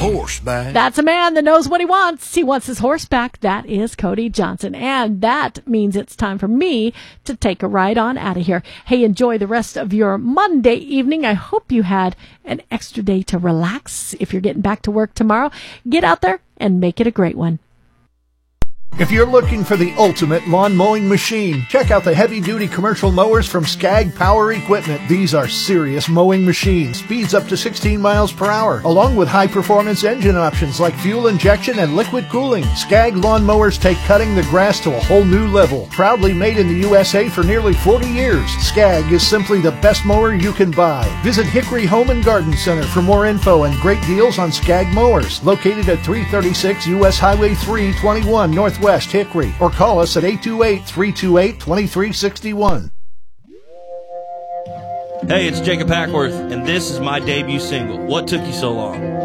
horse back. That's a man that knows what he wants. He wants his horse back. That is Cody Johnson. And that means it's time for me to take a ride on out of here. Hey, enjoy the rest of your Monday evening. I hope you had an extra day to relax. If you're getting back to work tomorrow, get out there and make it a great one. If you're looking for the ultimate lawn mowing machine, check out the heavy-duty commercial mowers from Skag Power Equipment. These are serious mowing machines. Speeds up to 16 miles per hour, along with high-performance engine options like fuel injection and liquid cooling. Skag lawn mowers take cutting the grass to a whole new level. Proudly made in the USA for nearly 40 years, Skag is simply the best mower you can buy. Visit Hickory Home and Garden Center for more info and great deals on Skag mowers. Located at 336 U.S. Highway 321 Northwest Hickory, or call us at 828-328-2361. Hey, it's Jacob Hackworth, and this is my debut single, What Took You So Long?